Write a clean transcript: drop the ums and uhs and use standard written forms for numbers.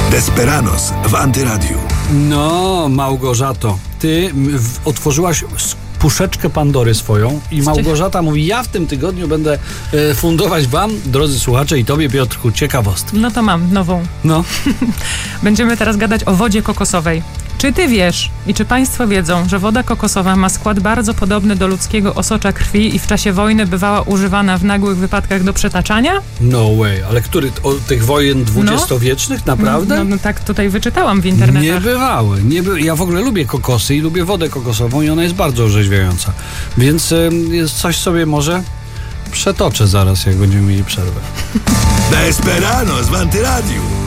Desperados w Antyradiu. No, Małgorzato, ty otworzyłaś puszeczkę Pandory swoją i Małgorzata mówi, ja w tym tygodniu będę fundować wam, drodzy słuchacze, i tobie, Piotrku, ciekawostki. No to mam nową. No. Będziemy teraz gadać o wodzie kokosowej. Czy ty wiesz i czy państwo wiedzą, że woda kokosowa ma skład bardzo podobny do ludzkiego osocza krwi i w czasie wojny bywała używana w nagłych wypadkach do przetaczania? No way, ale tych wojen dwudziestowiecznych, naprawdę? No tak tutaj wyczytałam w internetach. Niebywały. Ja w ogóle lubię kokosy i lubię wodę kokosową i ona jest bardzo orzeźwiająca. Więc coś sobie może przetoczę zaraz, jak będziemy mieli przerwę. Desperados w Antyradiu.